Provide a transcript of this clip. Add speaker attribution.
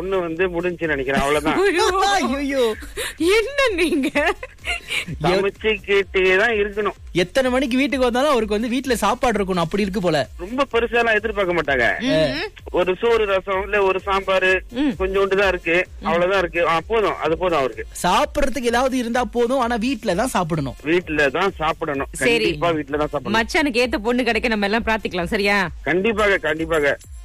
Speaker 1: ஒண்ணு வந்து முடிஞ்சுன்னு நினைக்கிறேன். அவ்வளவுதான்.
Speaker 2: ஐயோ,
Speaker 3: என்ன நீங்க
Speaker 1: சமைச்சு கேட்டுதான் இருக்கணும்.
Speaker 2: எத்தனை மணிக்கு வீட்டுக்கு வந்தாலும் அவருக்கு வந்து வீட்டுல சாப்பாடு இருக்கணும், அப்படி இருக்கு போல.
Speaker 1: ரொம்ப பெருசாலாம் எதிர்பார்க்க மாட்டாங்க. ஒரு சோறு ரசம் இல்ல ஒரு சாம்பாரு கொஞ்சோண்டுதான் இருக்கு, அவ்வளவுதான் இருக்கு. போதும், அது போதும் அவருக்கு.
Speaker 2: சாப்பிடறதுக்கு ஏதாவது இருந்தா போதும், ஆனா வீட்டுல தான் சாப்பிடணும்.
Speaker 1: வீட்டுல தான் சாப்பிடணும்.
Speaker 3: சரி.
Speaker 1: கண்டிப்பா வீட்டுல தான் சாப்பிடணும்.
Speaker 3: மச்சானுக்கு ஏத்த பொண்ணு கிடைக்க நம்ம எல்லாம் பிரார்த்திக்கலாம். சரியா?
Speaker 1: கண்டிப்பாக கண்டிப்பாக.